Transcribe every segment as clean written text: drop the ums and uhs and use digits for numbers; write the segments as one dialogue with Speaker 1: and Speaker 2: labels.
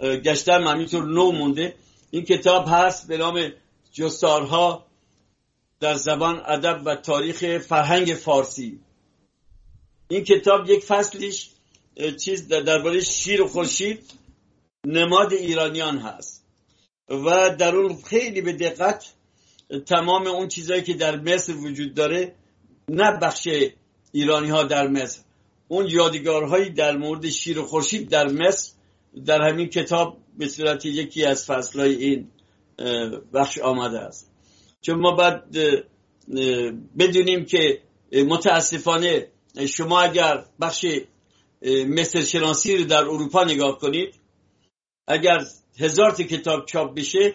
Speaker 1: گشتم همینطور نو مونده. این کتاب هست به نام جستارها در زبان، ادب و تاریخ فرهنگ فارسی. این کتاب یک فصلیش چیز درباره شیر و خورشید، نماد ایرانیان هست و در اون خیلی به دقت تمام اون چیزایی که در مصر وجود داره، نه بخش ایرانی ها در مصر، اون یادگارهایی در مورد شیر و خورشید در مصر در همین کتاب به صورت یکی از فصلهای این بخش آمده است. چون ما باید بدونیم که متاسفانه شما اگر بخش مصر شناسی رو در اروپا نگاه کنید، اگر 1000 تا کتاب چاپ بشه،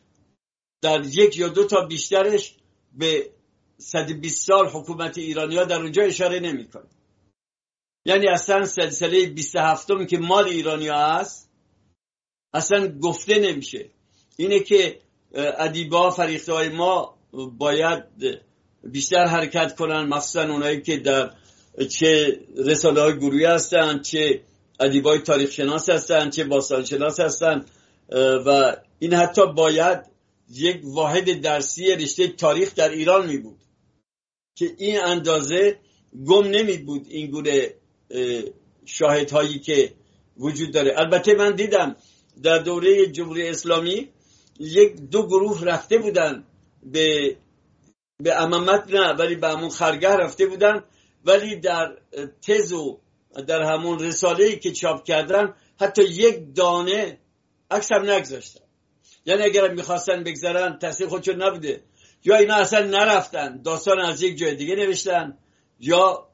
Speaker 1: در 1 یا 2 تا بیشترش به 120 سال حکومت ایرانی‌ها در اونجا اشاره نمی‌کنه. یعنی اصلا سلسله 27م که مال ایرانی‌ها هست اصلا گفته نمیشه. اینه که ادیبا، فریخته‌های ما باید بیشتر حرکت کنن، مخصوصا اونایی که در چه رساله‌های گروهی هستن، چه ادیبای تاریخ شناس هستن، چه باستان شناس هستن و این حتی باید یک واحد درسی رشته تاریخ در ایران می بود که این اندازه گم نمی بود این گونه شاهدهایی که وجود داره. البته من دیدم در دوره جمهوری اسلامی 1-2 گروه رفته بودن به امامت، نه ولی به همون خرگاه رفته بودن، ولی در تز و در همون رساله‌ای که چاپ کردن حتی 1 دانه عکس هم نگذاشتن. یعنی اگر میخواستن بگذارن تاثیر خودشون نبوده، یا اینا اصلا نرفتن داستان از یک جای دیگه نوشتن، یا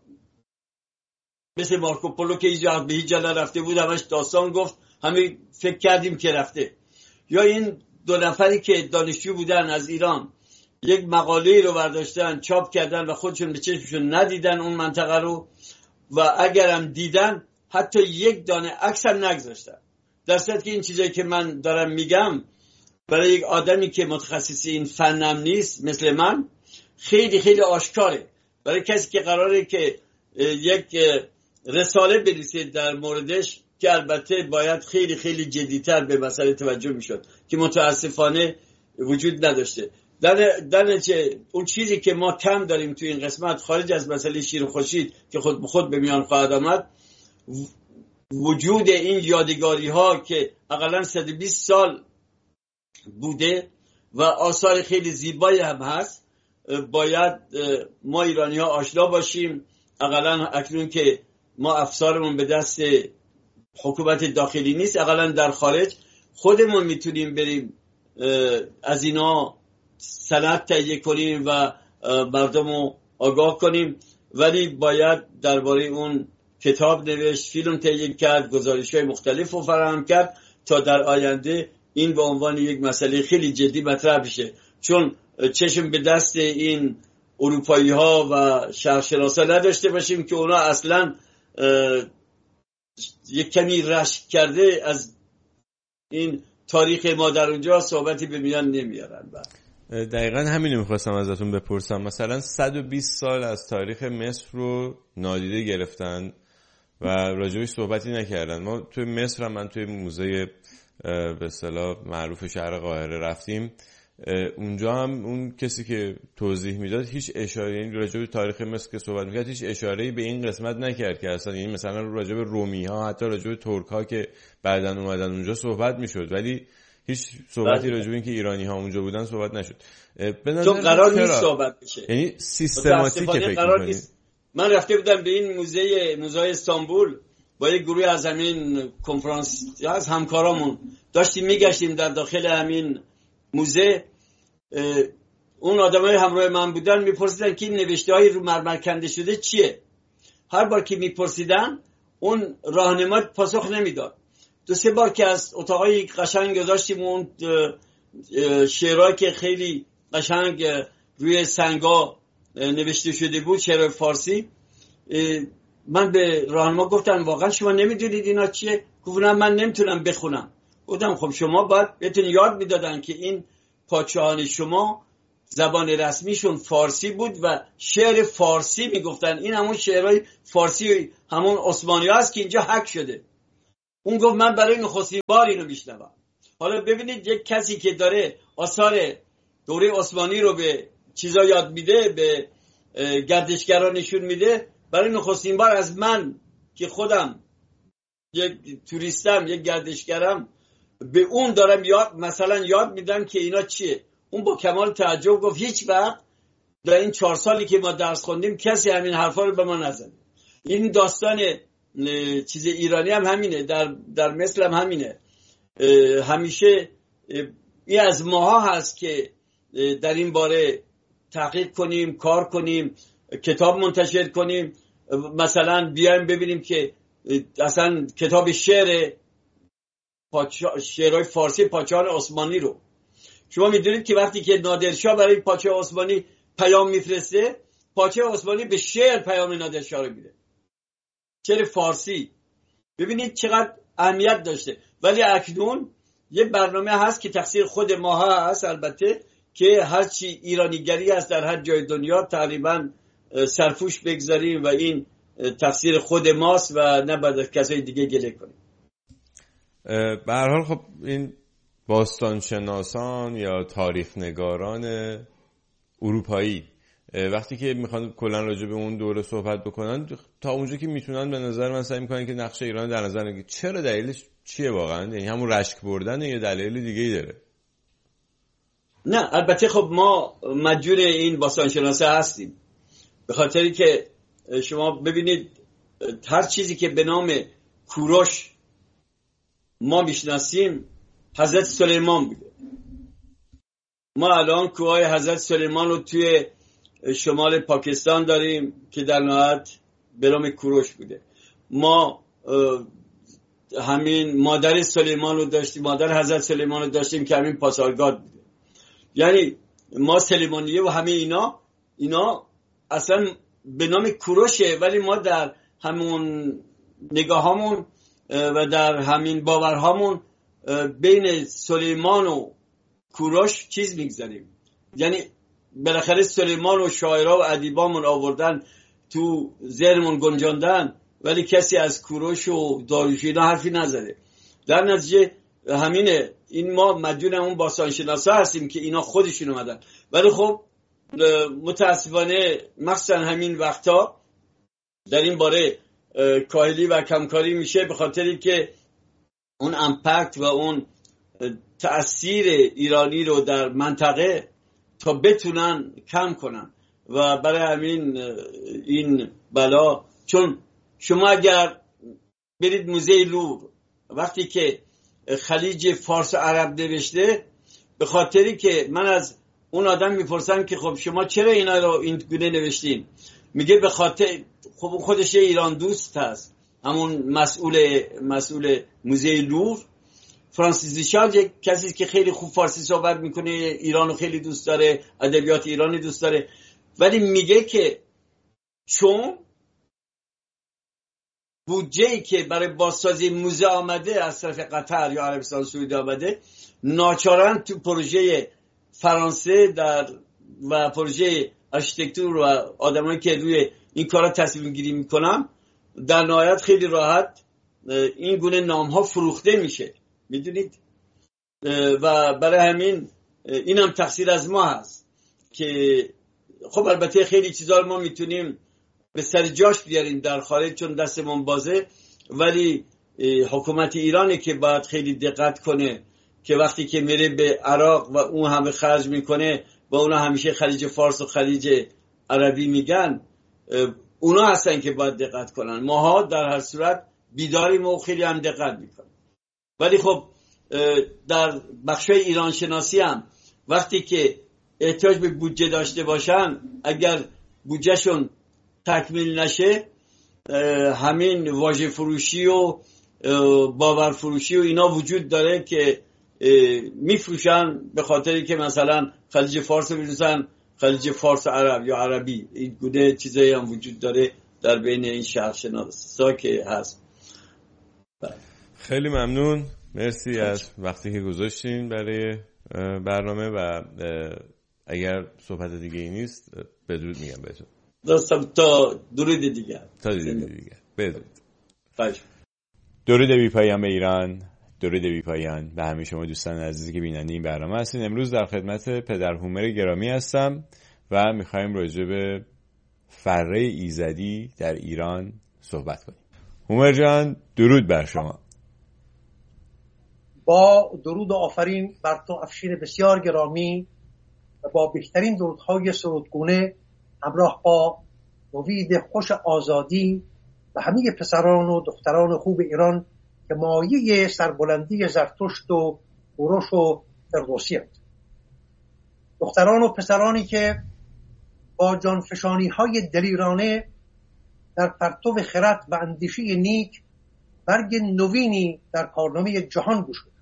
Speaker 1: مثل مارکوپولو که به هیچ جا نرفته بود، همش داستان گفت، همه فکر کردیم که رفته. یا این 2 نفری که دانشجو بودن از ایران یک مقاله رو برداشتن چاپ کردن و خودشون به چشمشون ندیدن اون منطقه رو، و اگرم دیدن حتی 1 دانه عکس هم نگذاشتن. در صورتی که این چیزایی که من دارم میگم برای یک آدمی که متخصص این فنم نیست مثل من خیلی خیلی آشکاره. برای کسی که قراره که یک رساله بنویسه در موردش، که البته باید خیلی خیلی جدی‌تر به مسئله توجه میشد که متاسفانه وجود نداشته. در نتیجه اون چیزی که ما کم داریم توی این قسمت، خارج از مسئله شیر و خورشید که خود به خود به میان خواهد آمد، وجود این یادگاری ها که حداقل 120 سال بوده و آثار خیلی زیبایی هم هست، باید ما ایرانی ها آشنا باشیم. حداقل اکنون که ما افسارمون به دست حکومت داخلی نیست، حداقل در خارج خودمون میتونیم بریم از اینا سند تهیه کنیم و مردم رو آگاه کنیم. ولی باید درباره اون کتاب نوشت، فیلم تهیه کرد، گزارش‌های مختلف رو فراهم کرد تا در آینده این به عنوان یک مسئله خیلی جدی مطرح بشه. چون چشم به دست این اروپایی‌ها و شرق‌شناسا نداشته باشیم که اونا اصلاً یک کمی رشک کرده از این تاریخ ما در اونجا صحبتی به میان نمیارن.
Speaker 2: دقیقاً همین میخواستم ازتون بپرسم. مثلا 120 سال از تاریخ مصر رو نادیده گرفتن و راجبش صحبتی نکردن. ما توی مصر هم، من توی موزه به اصطلاح معروف شهر قاهره رفتیم، اونجا هم اون کسی که توضیح میداد هیچ اشاره، یعنی راجب تاریخ مصر که صحبت میکرد هیچ اشاره‌ای به این قسمت نکرد که اصلا، یعنی مثلا راجب رومی ها، حتی راجب ترک ها که بعدن اومدن اونجا صحبت میشد، ولی هیچ صحبتی راجب این که ایرانی ها اونجا بودن صحبت نشد. به نظر
Speaker 1: چون قرار نیست صحبت بشه،
Speaker 2: یعنی سیستماتیک فکر می‌کنی.
Speaker 1: من رفته بودم به این موزه استانبول با یک گروه از همین کنفرانس از همکارامون، داشتیم میگشتیم در داخل همین موزه. اون آدمای همراه من بودن میپرسیدن که این نوشته‌های رو مرمر کنده شده چیه. هر بار که میپرسیدن اون راهنما پاسخ نمیداد. 2-3 بار که از اتاقای قشنگ گذاشتیم، اون شعرهایی که خیلی قشنگ روی سنگا نوشته شده بود، شعر فارسی، من به راهنما گفتم واقعا شما نمیدونید اینا چیه؟ گفتم من نمیتونم بخونم. گفتم خب شما باید بهتون یاد میدادن که این پادشاهان شما زبان رسمیشون فارسی بود و شعر فارسی میگفتن. این همون شعرهای فارسی همون عثمانی هست که اینجا حک شده. اون گفت من برای نخستین بار اینو میشنوم. حالا ببینید یک کسی که داره آثار دوره عثمانی رو به چیزا یاد میده، به گردشگران نشون میده، برای نخستین بار از من که خودم یک توریستم، یک گردشگرم، به اون دارم یاد میدم که اینا چیه. اون با کمال تعجب گفت هیچ وقت در این 4 سالی که ما درس خوندیم کسی همین حرفا رو به ما نزد. این داستان چیز ایرانی هم همینه، در مصر هم همینه. همیشه این از ماها هست که در این باره تحقیق کنیم، کار کنیم، کتاب منتشر کنیم. مثلا بیایم ببینیم که اصلا کتاب شعرهای فارسی پادشاهان عثمانی رو شما میدونید که وقتی که نادرشاه برای پادشاه عثمانی پیام میفرسته، پادشاه عثمانی به شعر پیام نادرشاه رو میده، شعر فارسی. ببینید چقدر اهمیت داشته. ولی اکنون یه برنامه هست که تقصیر خود ما هست البته، که هرچی ایرانیگری هست در هر جای دنیا تقریبا سرپوش بگذاریم و این تقصیر خود ماست و نه باید کسای دیگه گله کنیم.
Speaker 2: به هر حال خب این باستانشناسان یا تاریخ نگاران اروپایی وقتی که میخوان کلا راجع به اون دوره صحبت بکنن، تا اونجا که میتونن به نظر من سعی میکنن که نقش ایران در نظر بگیرن. چرا؟ دلیلش چیه واقعا؟ یعنی همون رشک بردن یا دلیل دیگه‌ای داره؟
Speaker 1: نه البته خب ما مجبور این باستانشناسا هستیم، به خاطری که شما ببینید هر چیزی که به نام کوروش ما میشناسیم حضرت سلیمان بوده. ما الان کوههای حضرت سلیمان رو توی شمال پاکستان داریم که در نهایت به نام کوروش بوده. ما همین مادر سلیمان رو داشتیم، مادر حضرت سلیمان رو داشتیم که همین پاسارگاد بوده. یعنی ما سلیمانیه و همه اینا اصلا به نام کوروشه، ولی ما در همون نگاهامون و در همین باورهامون بین سلیمان و کوروش چیز میگذاریم. یعنی بالاخره سلیمان و شاعرها و ادیبامون آوردن تو ذهنمون گنجاندن، ولی کسی از کوروش و داریوش اینا حرفی نزده. در نتیجه همینه، این ما مدیون اون باستانشناسا هستیم که اینا خودشون اومدن. ولی خب متاسفانه مخصوصا همین وقتا در این باره کاهلی و کمکاری میشه، به خاطری که اون امپکت و اون تأثیر ایرانی رو در منطقه تا بتونن کم کنن و برای همین این بلا. چون شما اگر برید موزه لوور، وقتی که خلیج فارس و عرب نوشته، به خاطری که من از اون آدم میپرسم که خب شما چرا اینا رو این گونه نوشتین، میگه به خاطر خب خودش ایران دوست هست، همون مسئول موزه لوور فرانسیس ریچارد، یک کسی که خیلی خوب فارسی صحبت میکنه، ایرانو خیلی دوست داره، ادبیات ایرانی دوست داره، ولی میگه که چون بودجه‌ای که برای بازسازی موزه آمده از طرف قطر یا عربستان سعودی آمده، ناچارن تو پروژه فرانسه و پروژه آرشیتکتور و آدمایی که روی این کارا تصمیم گیری میکنن، در نهایت خیلی راحت این گونه نام ها فروخته میشه، میدونید. و برای همین اینم تقصیر از ما هست که خب البته خیلی چیزا رو ما میتونیم به سر جاش بیاریم در خارج چون دستمون بازه، ولی حکومت ایرانی که باید خیلی دقت کنه که وقتی که میره به عراق و اون همه خرج میکنه و اونا همیشه خلیج فارس و خلیج عربی میگن، اونا هستن که باید دقت کنن. ماها در هر صورت بیداریم و خیلی هم دقت میکنیم. ولی خب در بخشای ایران شناسی هم وقتی که احتیاج به بودجه داشته باشن، اگر بودجهشون تکمیل نشه، همین واژه فروشی و باور فروشی و اینا وجود داره که میفروشن به خاطری که مثلا خلیج فارس رو می‌نویسن خلیج فارس عرب یا عربی. این گونه چیزایی هم وجود داره در بین این شهرشناسا که هست.
Speaker 2: خیلی ممنون، مرسی از وقتی که گذاشتین برای برنامه و اگر صحبت دیگه ای نیست بدرود میگم بهتون.
Speaker 1: دوستم تا درود دیگه.
Speaker 2: تا درود دیگه. بدرود. درود بی پایان به ایران، درود بی پایان به همه شما دوستان عزیزی که بیننده این برنامه هستین. امروز در خدمت پدر هومر گرامی هستم و میخوایم راجع به فره ایزدی در ایران صحبت کنیم. هومر جان درود بر شما.
Speaker 3: با درود و آفرین بر تو افشین بسیار گرامی و با بهترین درودهای سرودگونه همراه با نوید خوش آزادی و همه پسران و دختران خوب ایران که مایه سربلندی زرتشت و کوروش و فردوسی هستند. دختران و پسرانی که با جانفشانی های دلیرانه در پرتو خرد و اندیشه نیک برگ نوینی در کارنامه جهان گوش کنند.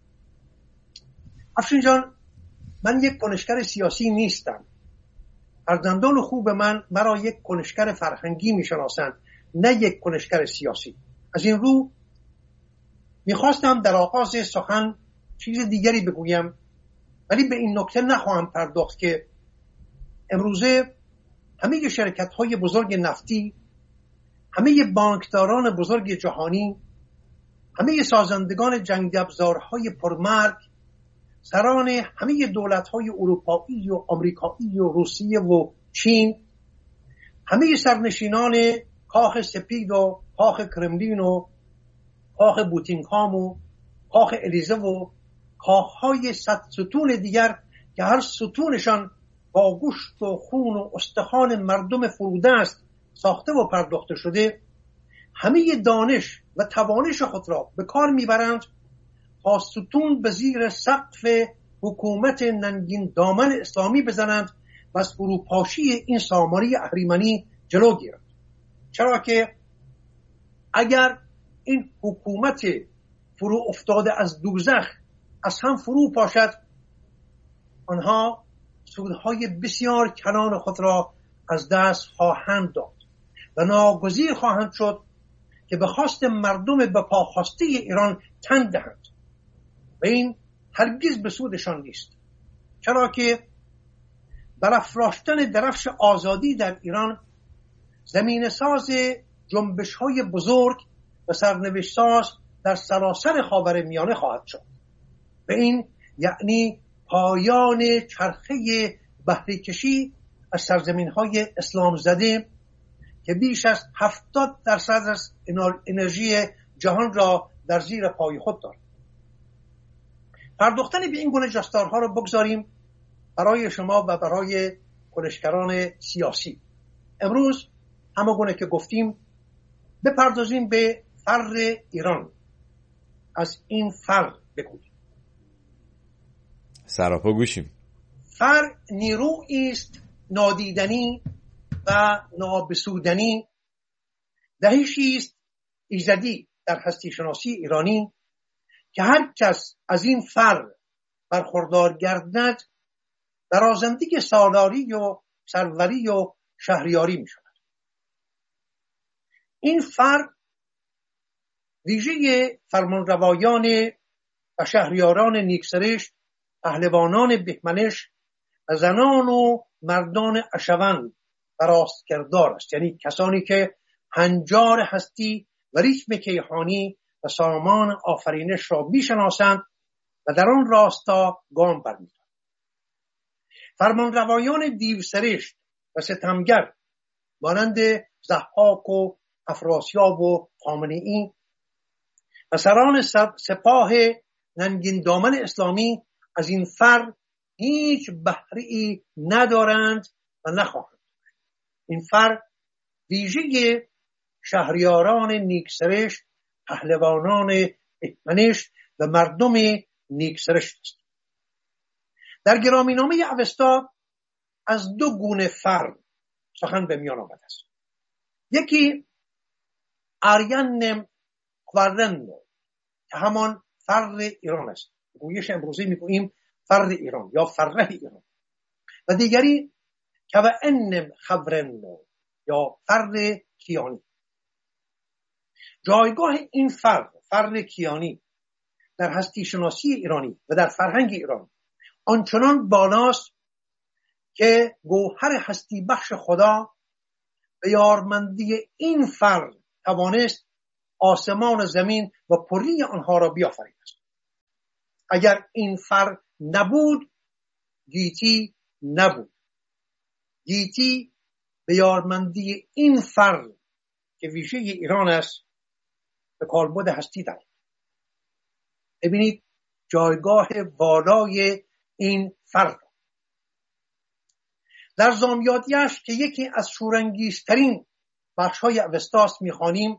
Speaker 3: افشین جان، من یک کنشگر سیاسی نیستم. فرزندان خوب من مرا یک کنشگر فرهنگی میشناسند، نه یک کنشگر سیاسی. از این رو میخواستم در آغاز سخن چیز دیگری بگویم، ولی به این نکته نخواهم پرداخت که امروزه همه شرکت‌های بزرگ نفتی، همه بانکداران بزرگ جهانی، همه سازندگان جنگ افزارهای پرمرگ، سران همه دولت‌های اروپایی و آمریکایی و روسیه و چین، همه سرنشینان کاخ سپید و کاخ کرملین و کاخ بوتینگهام و کاخ الیزه و کاخ‌های صد ستون دیگر که هر ستونشان با گوشت و خون و استخوان مردم فروده است ساخته و پرداخته شده، همه دانش و توانش خود را به کار میبرند تا ستون به زیر سقف حکومت ننگین دامن اسلامی بزنند و از فروپاشی این سامانی اهریمنی جلو گیرند. چرا که اگر این حکومت فرو افتاده از دوزخ از هم فرو پاشد، آنها سودهای بسیار کلان خود را از دست خواهند داد و ناگزیر خواهند شد که به خواست مردم به پاخواسته ایران تن دهند و این هرگز به سودشان نیست. چرا که برافراشتن درفش آزادی در ایران زمین ساز جنبش های بزرگ و سرنوشت ساز در سراسر خاورمیانه خواهد شد و این یعنی پایان چرخه بهره کشی از سرزمین های اسلام زده که بیش از 70% از انرژی جهان را در زیر پای خود دارد. پرداختن به این گونه جستارها را بگذاریم برای شما و برای کنشگران سیاسی. امروز همه که گفتیم بپردازیم به فر ایران. از این فر بگوییم.
Speaker 2: سراپا گوشیم.
Speaker 3: فر نیرویی است نادیدنی و نابسودنی، دهشی است ایزدی در هستی شناسی ایرانی که هر کس از این فر برخوردار گردد برازنده سالاری و سروری و شهریاری می شود. این فر ویژه فرمانروایان و شهریاران نیکسرشت، پهلوانان بهمنش و زنان و مردان اشون و راستگردار است، یعنی کسانی که هنجار هستی و ریتم کیهانی و سامان آفرینش را میشناسند و در آن راستا گام برمی‌دارند. فرمانروایان دیوسرشت و ستمگر مانند ضحاک و افراسیاب و خامنه‌ای و سران سپاه ننگین دامن اسلامی از این فر هیچ بهره‌ای ندارند و نخواهند. این فر ویژه شهریاران نیکسرشت، پهلوانان بهمنش و مردم نیکسرشت است. در گرامینامه اوستا از دو گونه فر سخن به میان آمده است. یکی آریان خوارنو که همان فر ایران است، گویش امروزی میگوییم فر ایران یا فره ایران، و دیگری که و انم خبرنو یا فر کیانی. جایگاه این فر کیانی در هستی شناسی ایرانی و در فرهنگ ایران آنچنان بالاست که گوهر هستی بخش خدا به یارمندی این فر توانست آسمان و زمین و پری آنها را بیافریده است. اگر این فر نبود گیتی نبود. گیتی به یارمندی این فر که ویژه ایران است به کالبد هستی در. ببینید جایگاه والای این فر در زامیادیش که یکی از شورانگیزترین بخش‌های اوستاست می‌خوانیم: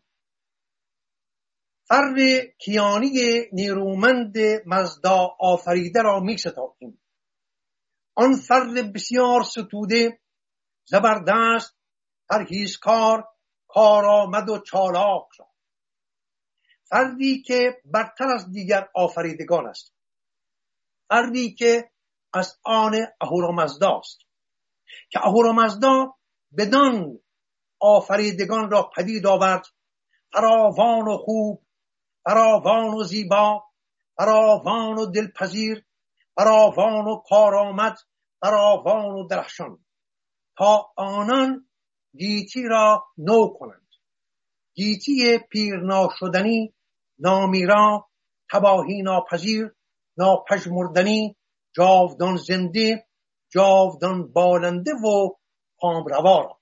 Speaker 3: فر کیانی نیرومند مزدا آفریده را می‌ستاییم. آن فر بسیار ستوده، زبردست، پرهیزکار، کارآمد و چالاک را. فردی که برتر از دیگر آفریدگان است. فردی که از آن اهورامزدا است که اهورامزدا بدان آفریدگان را پدید آورد: فراوان و خوب، فراوان و زیبا، فراوان و دلپذیر، فراوان و کارآمد، فراوان و درخشان، تا آنان گیتی را نو کنند. گیتی پیر ناشدنی، نامیرا، تباهی ناپذیر، ناپژمردنی، جاودان زنده، جاودان بالنده و کامروا را.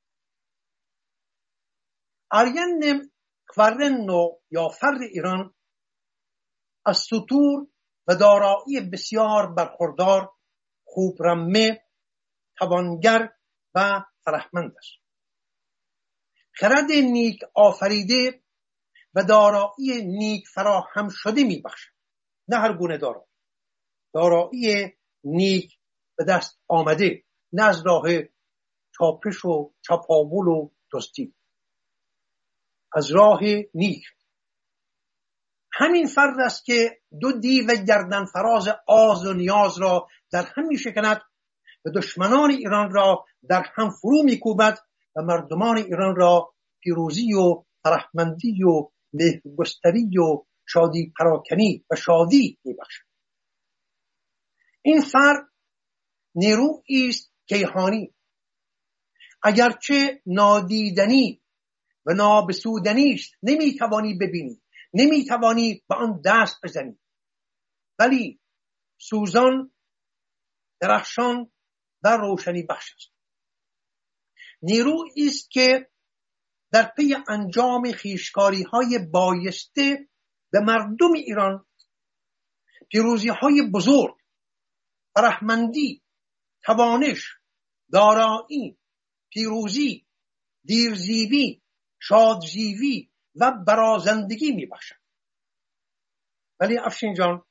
Speaker 3: آریان کورنو یا فر ایران از ستور و دارایی بسیار برخوردار، خوبرمه، توانگر و فرهمند است. خرد نیک آفریده و دارایی نیک فراهم شده می بخشد، نه هر گونه دارایی نیک به دست آمده، نه از راه چاپش و چپاول و دزدی، از راه نیک. همین فرد است که دو دیو گردن فراز آز و نیاز را در هم می شکند و دشمنان ایران را در هم فرو می کوبد و مردمان ایران را پیروزی و فرهمندی و مهرگستری و شادی پراکنی و شادی می بخشد. این فرد نیرویی است کیهانی، اگرچه نادیدنی و نابسودنی است، نمی توانی ببینی، نمی توانی به آن دست بزنی، ولی سوزان، درخشان و روشنی بخش است. نیرویی است که در پی انجام خویشکاری های بایسته به مردم ایران پیروزی های بزرگ، فرهمندی، توانش، دارایی، پیروزی، دیرزیوی، شادزیوی و برازندگی می بخشد. ولی افشین جان،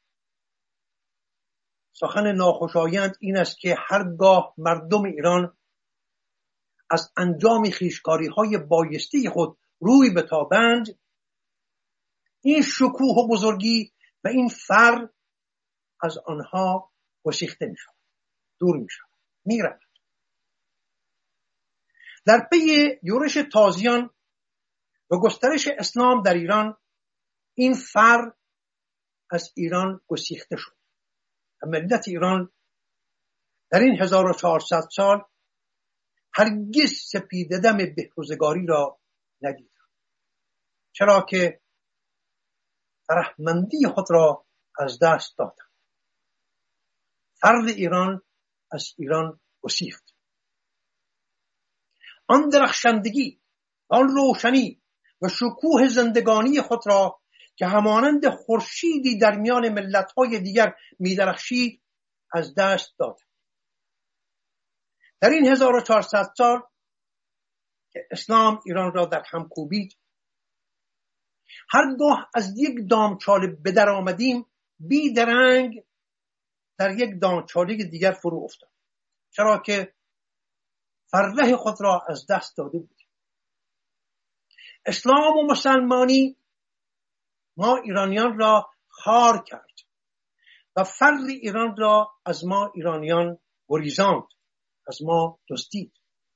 Speaker 3: سخن ناخوشایند این است که هرگاه مردم ایران از انجام خویشکاری های بایسته خود روی بتابند، این شکوه و بزرگی و این فر از آنها گسیخته می شود، دور می شود، می رود. در پی یورش تازیان و گسترش اسلام در ایران، این فر از ایران گسیخته شد و ملت ایران در این 1400 سال هرگز سپیده دم بهروزگاری را ندید، چرا که فرهمندی خود را از دست دادند. فرد ایران از ایران گسیخت. آن درخشندگی، آن روشنی و شکوه زندگانی خود را که همانند خورشیدی در میان ملت‌های دیگر می‌درخشید از دست داد. در این 1400 سال که اسلام ایران را در هم کوبید، هرگاه از یک دامچاله به در آمدیم، بی درنگ در یک دامچاله دیگر فرو افتاد، چرا که فرح خود را از دست داده بود. اسلام و مسلمانی ما ایرانیان را خار کرد و فر ایران را از ما ایرانیان گریزاند، از ما دزدید.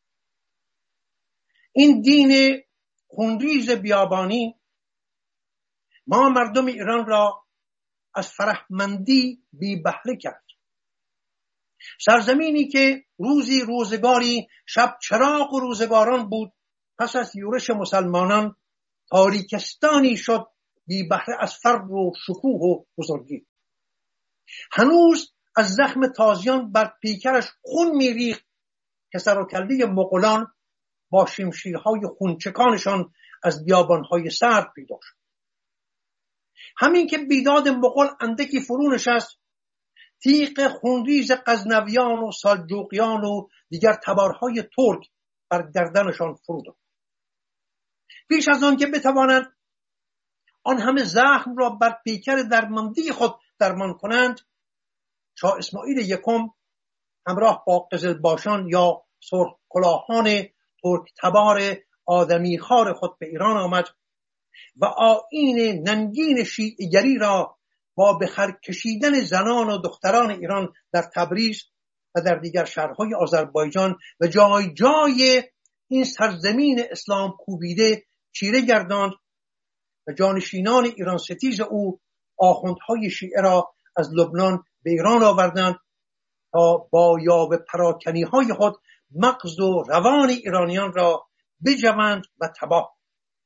Speaker 3: این دین خونریز بیابانی ما مردم ایران را از فرهمندی بی بهره کرد. سرزمینی که روزی روزگاری شب چراغ و روزگاران بود، پس از یورش مسلمانان تاریکستانی شد بی بهره از فر و شکوه و بزرگی. هنوز از زخم تازیان بر پیکرش خون میریخت که سر و کله مغولان با شمشیرهای خونچکانشان از بیابانهای سرد پیدا شد. همین که بیداد مغول اندکی فرو نشست، تیغ خونریز غزنویان و سلجوقیان و دیگر تبارهای ترک بر گردنشان فرو داد. پیش از آن که بتوانند آن همه زخم را بر پیکر درماندی خود درمان کنند، شاه اسماعیل یکم همراه با قزلباشان یا سرخ کلاهان ترک تبار آدمی خار خود به ایران آمد و آیین ننگین شیعیگری را با به خر کشیدن زنان و دختران ایران در تبریز و در دیگر شهرهای آذربایجان و جای جای این سرزمین اسلام کوبیده چیره گرداند و جانشینان ایران ستیز او آخوندهای شیعه را از لبنان به ایران آوردند تا با یاوه پراکنی های خود مغز و روان ایرانیان را بجوند و تباه.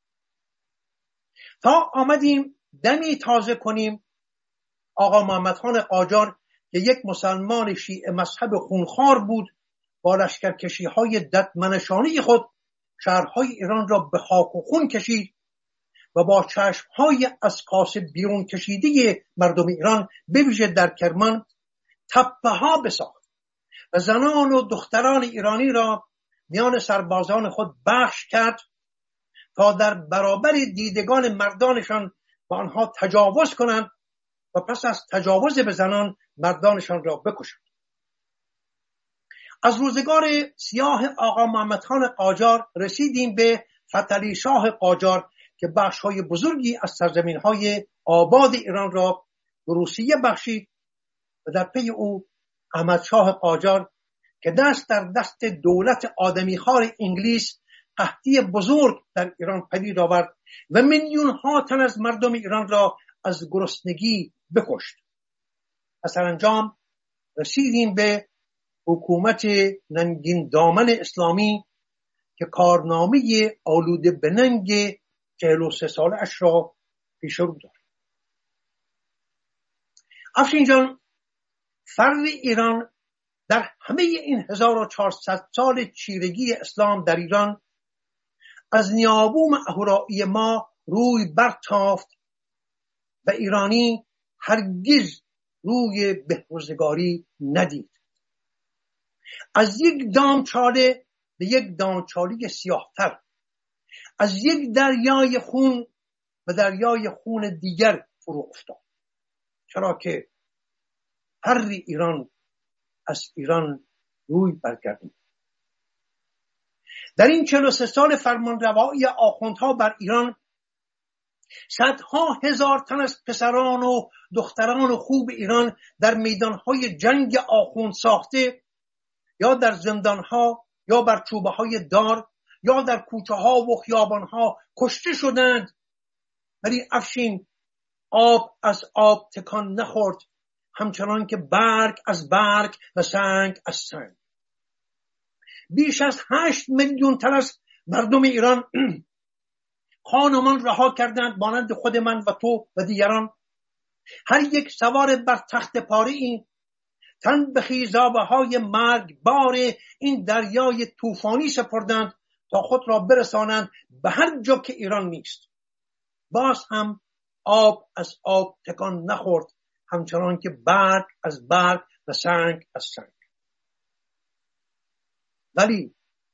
Speaker 3: تا آمدیم دمی تازه کنیم آقا محمد خان قاجار که یک مسلمان شیعه مذهب خونخوار بود، با لشکرکشی های ددمنشانی خود شهرهای ایران را به خاک و خون کشید و با چشمهای از کاسه بیرون کشیده مردم ایران به ویژه در کرمان تپه ها بساخت و زنان و دختران ایرانی را میان سربازان خود بخش کرد تا در برابر دیدگان مردانشان با آنها تجاوز کنند و پس از تجاوز به زنان مردانشان را بکشند. از روزگار سیاه آقا محمد خان قاجار رسیدیم به فتحعلی شاه قاجار که بخش‌های بزرگی از سرزمین‌های آباد ایران را به روسیه بخشید و در پی او احمد شاه قاجار که دست در دست دولت آدمیخوار انگلیس قحطی بزرگ در ایران پدید آورد و میلیون‌ها تن از مردم ایران را از گرسنگی بکشت. و سرانجام رسیدیم به حکومت ننگین دامن اسلامی که کارنامه آلوده به ننگ 43 ساله اش را پیش رو دارد. افشین جان، فرد ایران در همه این 1400 سال چیرگی اسلام در ایران از نیابوم اهورایی ما روی برتافت و ایرانی هرگز روی بهروزگاری ندید. از یک دامچاله به یک دامچاله سیاه‌تر، از یک دریای خون به دریای خون دیگر فرو افتاد، چرا که هر ایران از ایران روی برگردید. در این 43 سال فرمانروایی آخوندها بر ایران صدها هزار تن از پسران و دختران خوب ایران در میدانهای جنگ آخوند ساخته یا در زندانها یا بر چوبه های دار یا در کوچه ها و خیابان ها کشته شدند، ولی افشین آب از آب تکان نخورد، همچنان که برگ از برگ و سنگ از سنگ. بیش از 8 میلیون تن از مردم ایران خانمان رها کردند، مانند خود من و تو و دیگران. هر یک سوار بر تخت پاره این تن به خیزابه های مرگبار این دریای طوفانی سپردند تا خود را برسانند به هر جا که ایران نیست. باز هم آب از آب تکان نخورد، همچنان که برگ از برگ و سنگ از سنگ. ولی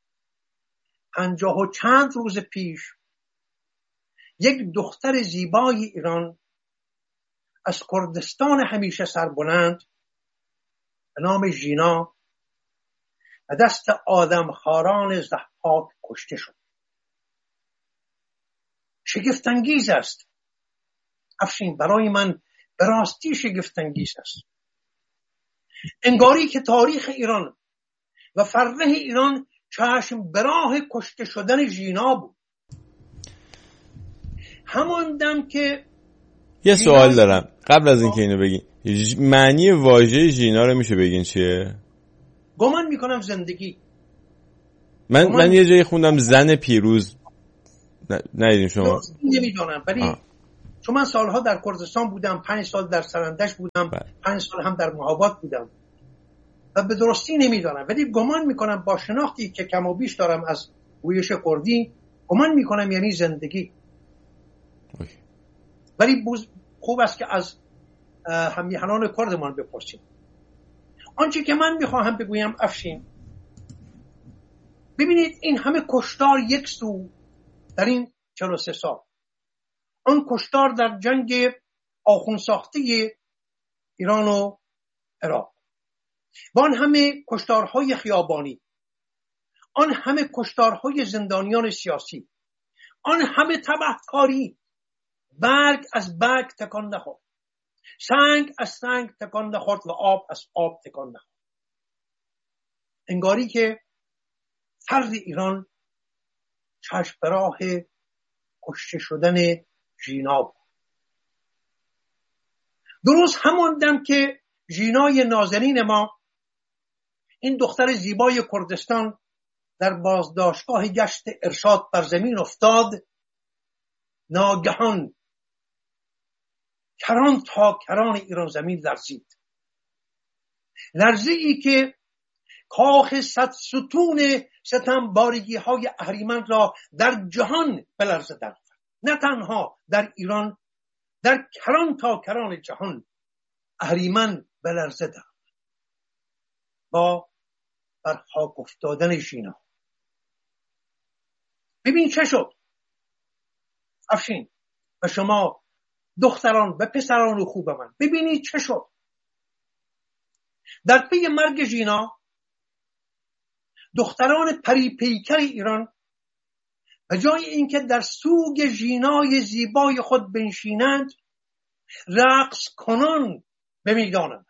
Speaker 3: 50 و چند روز پیش یک دختر زیبای ایران از کردستان همیشه سربلند به نام ژینا و دست آدمخواران ضحاک کشته شد. شگفت‌انگیز است افشین، برای من به راستی شگفت‌انگیز است. انگاری که تاریخ ایران و فرهنگ ایران چشم به راه کشته شدن ژینا بود. همان دم که
Speaker 2: یه سوال دارم قبل از اینکه اینو بگین، معنی واژه ژینا رو میشه بگین چیه؟
Speaker 3: گمان میکنم زندگی.
Speaker 2: من یه جایی خوندم زن پیروز. ندیدیم شما؟
Speaker 3: نمیدونم، ولی چون من سالها در کردستان بودم، 5 سال در سرندش بودم، 5 سال هم در مهاباد بودم و به درستی نمیدانم، ولی گمان میکنم با شناختی که کم و بیش دارم از گویش کردی، گمان میکنم یعنی زندگی. ولی خوب است که از همیهنان کردمان بپرسیم. آنچه که من میخواهم بگویم افشین، ببینید این همه کشتار یک سو در این 43 سال، آن کشتار در جنگ آخوندساخته ایران و عراق، و آن همه کشتارهای خیابانی، آن همه کشتارهای زندانیان سیاسی، آن همه تبهکاری، برگ از برگ تکان نخورد، سنگ از سنگ تکان نخورد و آب از آب تکان نخورد. انگاری که فرد ایران چشم به راه کشته شدن ژینا بود. درست همان دم که ژینای نازنین ما، این دختر زیبای کردستان، در بازداشتگاه گشت ارشاد بر زمین افتاد، ناگهان کران تا کران ایران زمین لرزید. لرزه‌ای که کاخ 100 ستون ستمبارگی های اهریمن را در جهان به لرزه درآورد. نه تنها در ایران، در کران تا کران جهان اهریمن به لرزه درآورد با بر خاک افتادن ژینا. ببین چه شد افشین و شما دختران و پسران خوب من، ببینید چه شد. در پی مرگ ژینا دختران پری پیکر ایران به جای اینکه در سوگ ژینای زیبای خود بنشینند، رقص کنان به میدان آمدند.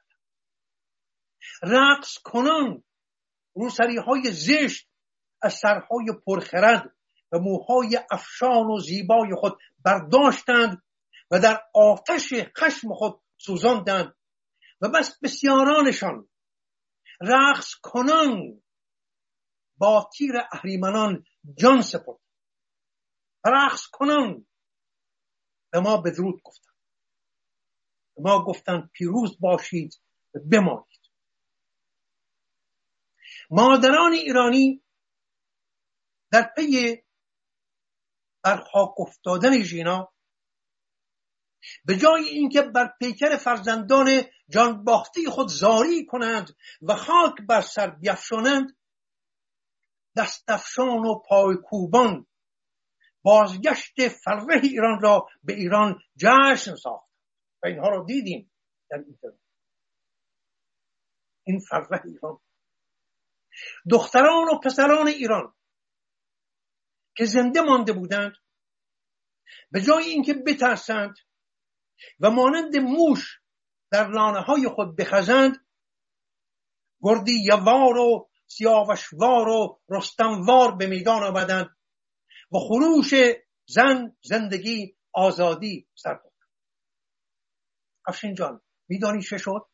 Speaker 3: رقص کنان روسری‌های زشت از سرهای پرخرد و موهای افشان و زیبای خود برداشتند و در آتش خشم خود سوزاندند و بس بسیارانشان رقص کنان با تیر اهریمنان جان سپرد. رقص کنان به ما بدرود گفتند، به ما گفتند پیروز باشید و بمانید. مادران ایرانی در پی بر خاک افتادن ژینا، به جای اینکه بر پیکر فرزندان جان باخته خود زاری کنند و خاک بر سر بیفشانند، دست افشان و پای کوبان بازگشت فرح ایران را به ایران جشن ساخت و اینها را دیدیم در اینترنت. این فرح ایران، دختران و پسران ایران که زنده مانده بودند، به جای اینکه بترسند و مانند موش در لانه های خود بخزند، گردی یوار و سیاوشوار و رستموار به میدان آمدند و خروش زن، زندگی، آزادی سر دادند. افشین جان، میدانی چه شد؟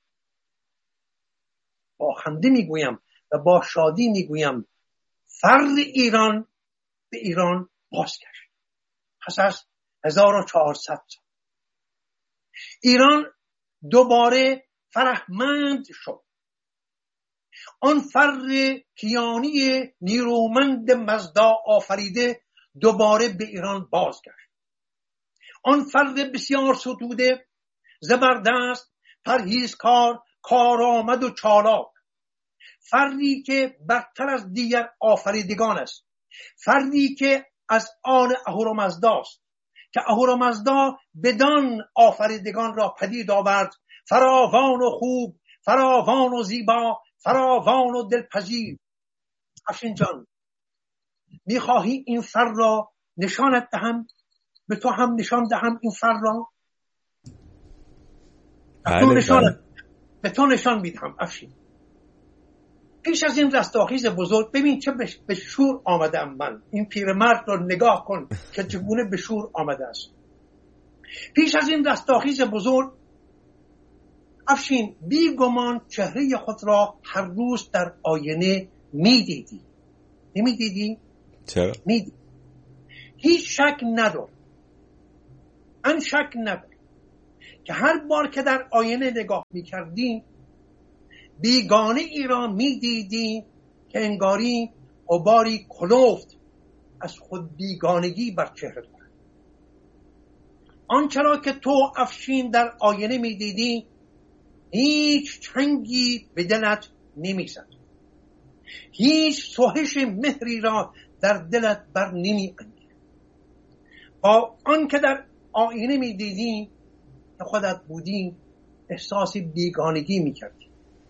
Speaker 3: با خنده میگویم و با شادی میگویم فرد ایران به ایران بازگشت. پس از 1400 سال ایران دوباره فرهمند شد. آن فرد کیانی نیرومند مزدا آفریده دوباره به ایران بازگشت. آن فرد بسیار ستوده، زبردست، پرهیزکار، کارآمد و چالاک، فردی که برتر از دیگر آفریدگان است، فردی که از آن اهورامزدا است که اهورامزدا بدان آفریدگان را پدید آورد، فراوان و خوب، فراوان و زیبا، فراوان و دلپذیر. افشین جان، میخواهی این فر را نشانت دهم؟ به تو هم نشان دهم این فر را؟ به تو نشان میدهم افشین. پیش از این رستاخیز بزرگ، ببین چه به شور آمدم من. این پیرمرد رو نگاه کن که چگونه به شور آمده است. پیش از این رستاخیز بزرگ افشین، بی گمان چهره خود را هر روز در آینه میدیدی. نمیدیدی؟
Speaker 2: چرا؟
Speaker 3: میدیدی. هیچ شک ندار ان شک نداره که هر بار که در آینه نگاه میکردیم بیگانه ای را میدیدیم که انگاری غباری کلفت از خود بیگانگی بر چهره دارد. آنچه را که تو افشین در آینه میدیدی هیچ چنگی به دلت نمیزد، هیچ سوهش مهری را در دلت بر نمی انگیخت. با آن که در آینه میدیدی که خودت بودی احساس بیگانگی میکردی.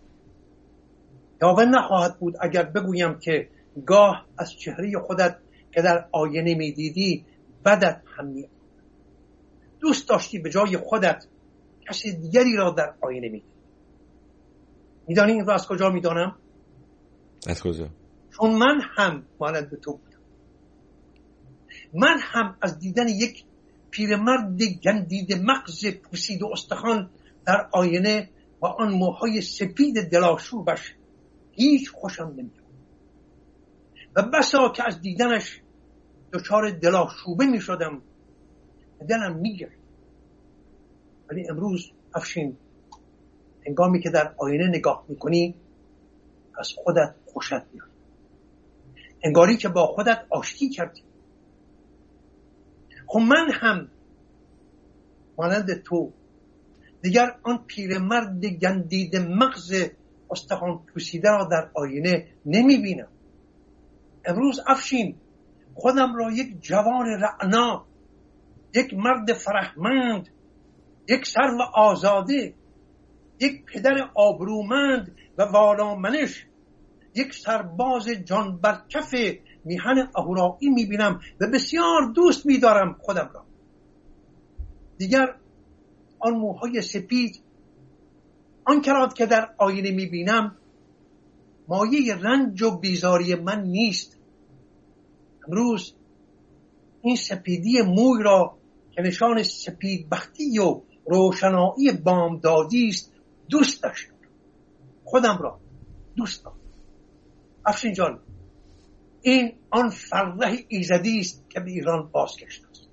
Speaker 3: یاوه نخواهد بود اگر بگویم که گاه از چهره خودت که در آینه میدیدی بدت هم میاد. دوست داشتی به جای خودت کسی دیگری را در آینه میدیدی. میدانی این را از کجا میدانم؟
Speaker 2: از کجا؟
Speaker 3: چون من هم مانند تو بودم. من هم از دیدن یک پیرمرد گندیده مغز پوسیده استخوان در آینه و آن موهای سپید دلاشوبش هیچ خوشم نمیاد و بسا که از دیدنش دچار دلاشوبه می شدم و دلم می گرفت. ولی امروز افشین هنگامی که در آینه نگاه می کنی از خودت خوشت میاد، انگاری که با خودت آشتی کردی. خب من هم مانند تو دیگر آن پیرمرد گندیده مغز استخوان پوسیده را در آینه نمی بینم. امروز افشین خودم را یک جوان رعنا، یک مرد فرهمند، یک سرو آزاده، یک پدر آبرومند و والامنش، یک سرباز جان برکف میهن اهورایی میبینم و بسیار دوست میدارم خودم را. دیگر آن موهای سپید، آن کرات که در آینه میبینم مایه رنج و بیزاری من نیست. امروز این سپیدی موی را که نشان سپید بختی و روشنایی بامدادی است دوست داشتم. خودم را دوست دارم. افشین جان، این آن فرح ایزدی است که به ایران بازگشته است.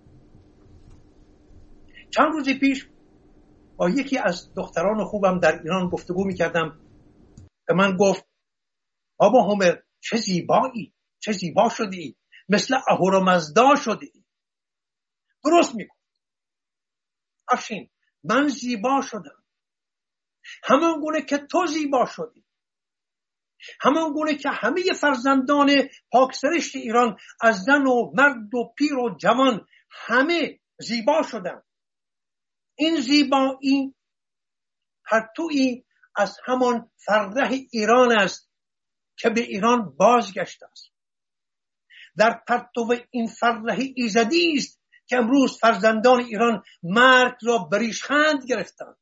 Speaker 3: چند روز پیش با یکی از دختران خوبم در ایران گفتگو می‌کردم. به من گفت بابا هومر چه زیبایی، چه زیبا شدی، مثل اهورامزدا شدی. درست میگفت. افشین من زیبا شدم همان گونه که تو زیبا شدی، همان گونه که همه فرزندان پاکسرشت ایران از زن و مرد و پیر و جوان همه زیبا شدند. این زیبایی پرتویی از همان فرح ایران است که به ایران بازگشته است. در پرتو این فرح ایزدی است که امروز فرزندان ایران مرگ را بریشخند گرفتند.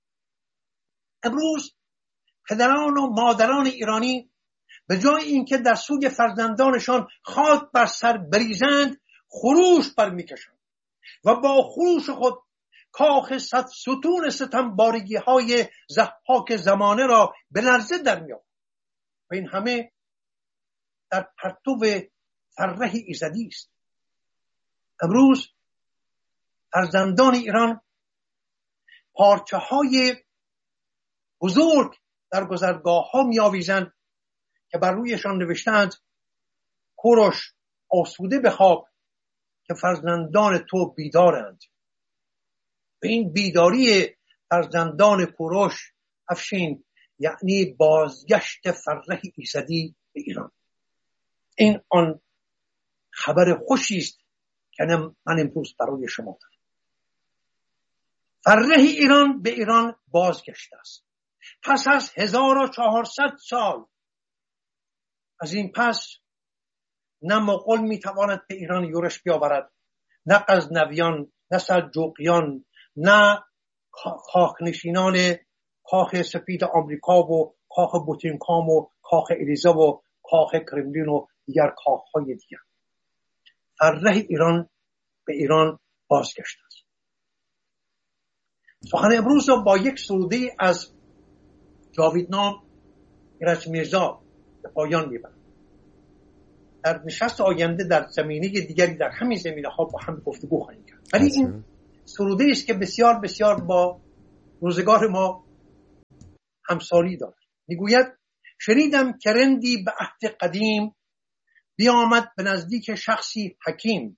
Speaker 3: امروز پدران و مادران ایرانی به جای اینکه در سوی فرزندانشان خاک بر سر بریزند خروش برمیکشند و با خروش خود کاخ صد ستون ستمبارگی های ضحاک زمانه را به لرزه در می‌آورند و این همه در پرتو فرح ایزدی است. امروز فرزندان ایران پارچه های بزرگ در گذرگاه ها می آویزند که بر رویشان نوشتند کوروش آسوده بخواب که فرزندان تو بیدارند. و این بیداری فرزندان کوروش افشین یعنی بازگشت فرح ایزدی به ایران. این آن خبر خوشی است که من امروز برای شما دارم. فرح ایران به ایران بازگشته است. پس از 1400 سال از این پس نه مغول میتواند به ایران یورش بیاورد، نه غزنویان، نه سلجوقیان، نه کاخنشینان کاخ سپید آمریکا و کاخ بوتینکام و کاخ الیزا و کاخ کرملین و دیگر کاخهای دیگر. فرح ایران به ایران بازگشته است. سخن امروز را با یک سروده از جاویدنام ایرج میرزا به پایان میبرم. در نشست آینده در زمینه دیگری در همین زمینه ها با هم گفتگو خواهیم کرد. ولی این سروده است که بسیار بسیار با روزگار ما همسالی دارد. میگوید شنیدم که رندی به عهد قدیم بیامد به نزدیک شخصی حکیم،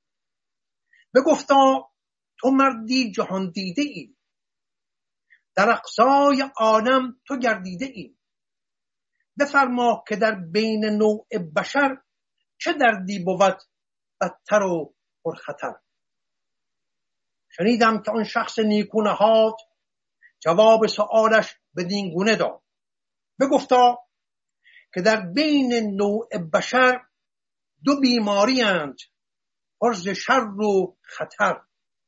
Speaker 3: بگفتا تو مردی جهان دیده ای، در اقصای عالم تو گردیده ای، بفرما که در بین نوع بشر چه دردی بود بدتر و پرخطر. شنیدم که آن شخص نیکونهاد جواب سؤالش بدین گونه داد، بگفتا که در بین نوع بشر دو بیماری اند پر ز شر و خطر.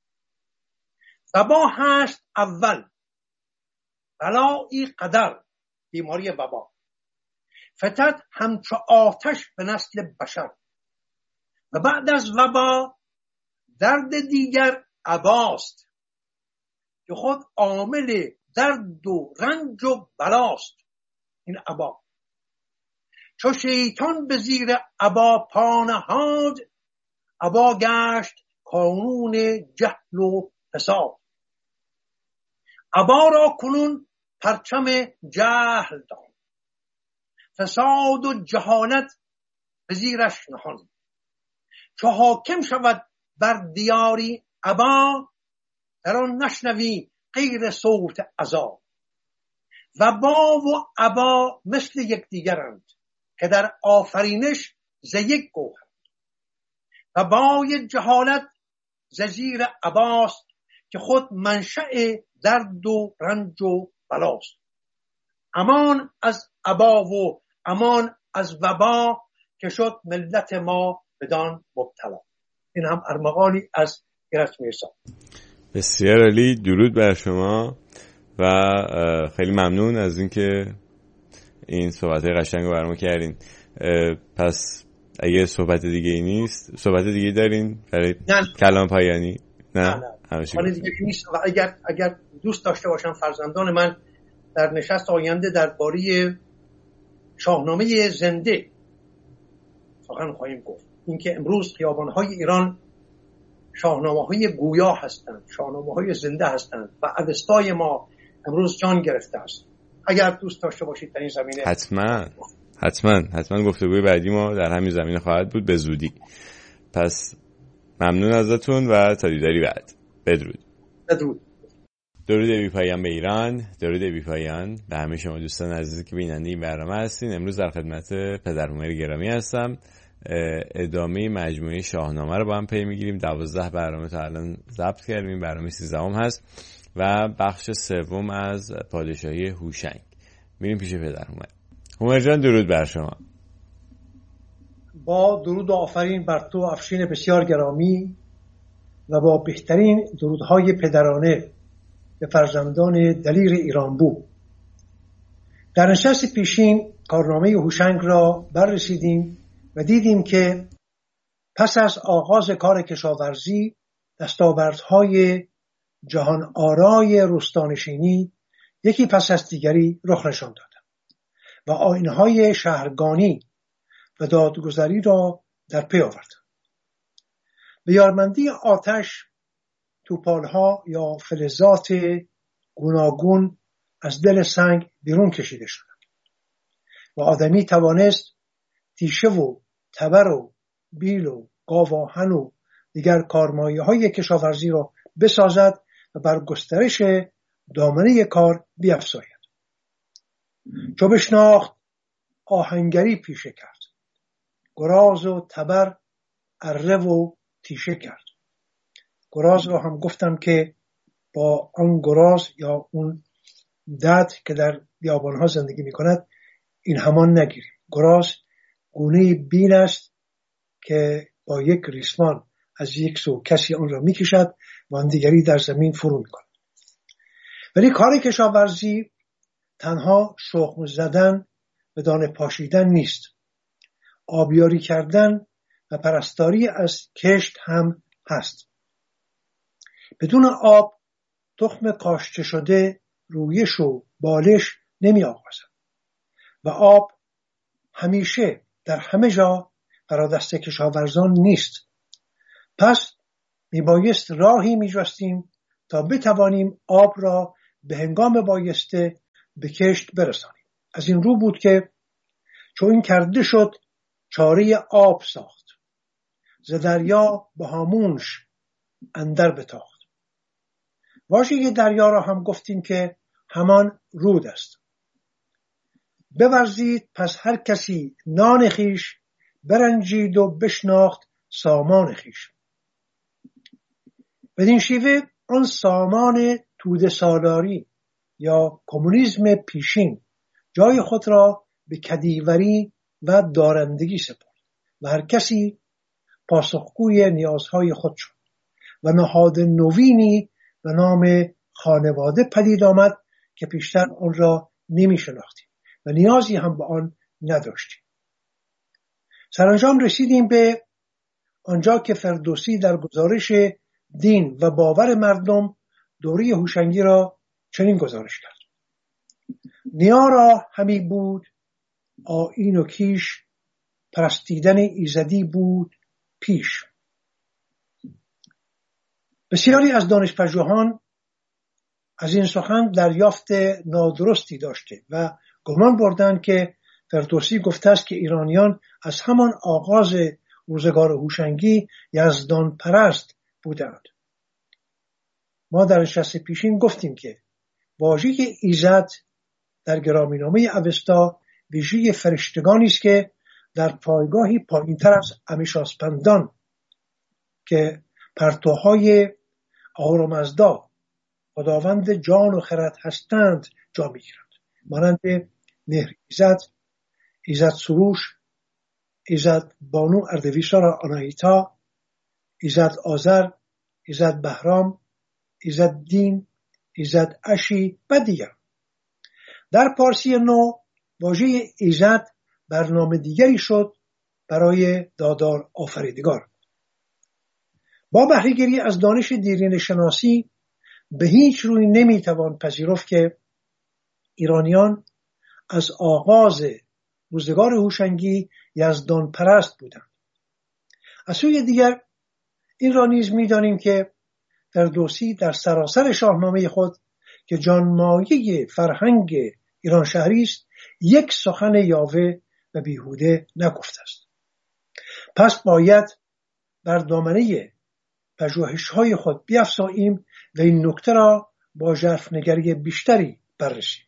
Speaker 3: وبا هست اول، بلایی قدر، بیماری وبا، فتد همچو آتش به نسل بشر. و بعد از وبا درد دیگر عباست، که خود عامل درد و رنج و بلاست. این عبا چو شیطان به زیر عبا پا نهاد، عبا گشت قانون جهل و فساد. عبا را کنون پرچم جهل دان، فساد و جهالت به زیرش نهان. چو حاکم شود بر دیاری عبا، در آن نشنوی غیر صوت عذاب. وبا و عبا مثل یکدیگرند، که در آفرینش ز یک گوهر. وبای جهالت ز زیر عباست، که خود منشأ درد و رنج و بلاست. امان از عبا و امان از وبا، که شد ملت ما بدان مبتلا. این هم ارمغانی از ایرج میرزا.
Speaker 2: بسیار عالی، درود بر شما و خیلی ممنون از اینکه این صحبت‌های قشنگ رو برام کردین. پس اگه صحبت دیگه ای نیست، صحبت دیگه دارین برای کلام پایانی؟ نه
Speaker 3: حالا دیگه نیست. و اگر دوست داشته باشن فرزندان من در نشست آینده درباره شاهنامه زنده سخن خواهیم گفت. اینکه امروز خیابان‌های ایران شاهنامه‌های گویا هستند، شاهنامه‌های زنده هستند و اوستای ما امروز جان گرفته است. اگر دوست داشته باشید در این زمینه
Speaker 2: حتما گفتگوی بعدی ما در همین زمینه خواهد بود به زودی. پس ممنون ازتون و تا دیداری بعد. بدرود. درود بی پایان به ایران، درود بی پایان به همه شما دوستان عزیزی که بیننده این برنامه هستین. امروز در خدمت پدر هومر گرامی هستم. ادامه مجموعه شاهنامه رو با هم پی میگیریم. 12 برنامه تا الان ضبط کردیم، برنامه 13ام هست و بخش سوم از پادشاهی هوشنگ. میریم پیش پدر هومر. هومر جان درود بر شما.
Speaker 3: با درود و آفرین بر تو افشین بسیار گرامی و با بهترین درودهای پدرانه به فرزندان دلیر ایرانبو. در نشست پیشین کارنامه هوشنگ را بررسیدیم و دیدیم که پس از آغاز کار کشاورزی دستاوردهای جهان آرای روستانشینی یکی پس از دیگری رخ نشان دادند و آیین‌های شهرگانی و دادگستری را در پی آوردند. به یارمندی آتش توپالها یا فلزات گوناگون از دل سنگ بیرون کشیده شدند و آدمی توانست تیشه و تبر و بیل و گاواهن و دیگر کارمایه‌های کشاورزی را بسازد و بر گسترش دامنه کار بیفزاید. چو بشناخت آهنگری پیشه کرد، گراز و تبر اره و تیشه کرد. گراز را هم گفتم که با آن گراز یا اون دد که در بیابانها زندگی می کند این همان نگیریم. گراز گونه بیل است که با یک ریسمان از یک سو کسی آن را می کشد و آن دیگری در زمین فرو می کند. ولی کار کشاورزی تنها شخم زدن و دانه پاشیدن نیست. آبیاری کردن و پرستاری از کشت هم هست. بدون آب تخم کاشته شده رویش و بالش نمی آغازد و آب همیشه در همه جا برای دست کشاورزان نیست. پس میبایست راهی میجستیم تا بتوانیم آب را به هنگام بایسته به کشت برسانیم. از این رو بود که چون این کرده شد چاره آب ساخت، ز دریا به هامونش اندر بتاخت. واژه دریا را هم گفتیم که همان رود است. بورزید پس هر کسی نان خویش، برنجید و بشناخت سامان خویش. بدین شیوه آن سامان توده سالاری یا کمونیسم پیشین جای خود را به کدیوری و دارندگی سپرد و هر کسی پاسخگوی نیازهای خود شد و نهاد نوینی به نام خانواده پدید آمد که پیشتر آن را نمی شناختیم و نیازی هم به آن نداشتیم. سرانجام رسیدیم به آنجا که فردوسی در گزارش دین و باور مردم دوره هوشنگی را چنین گزارش کرد: نیا را همی بود آیین و کیش، پرستیدن ایزدی بود پیش. بسیاری از دانشپژوهان از این سخن دریافت نادرستی داشته و گمان بردند که فردوسی گفته است که ایرانیان از همان آغاز روزگار هوشنگی یزدان پرست بودند. ما در نشست پیشین گفتیم که واژه ایزد در گرامینامه اوستا ویژه فرشتگانی است که در پایگاهی پایینتر از امیشاسپندان که پرتوهای آهورامزدا خداوند جان و خرد هستند جا میگیرند، مانند مهر ایزد، ایزد سروش، ایزد بانو اردویسارا آناهیتا، ایزد آذر، ایزد بهرام، ایزد دین، ایزد اشی و دیگر. در پارسی نو واژه ایزد برنامه دیگری شد برای دادار آفریدگار. با بهره‌گیری از دانش دیرینه شناسی به هیچ روی نمیتوان پذیرفت که ایرانیان از آغاز روزگار هوشنگی یزدان پرست بودند. از سوی دیگر این را نیز می‌دانیم که فردوسی در سراسر شاهنامه خود که جانمایه فرهنگ ایران شهری است یک سخن یاوه و بیهوده نگفته است. پس باید بر دامنه پژوهش‌های خود بیفزاییم و این نکته را با ژرف‌نگری بیشتری بررسیم.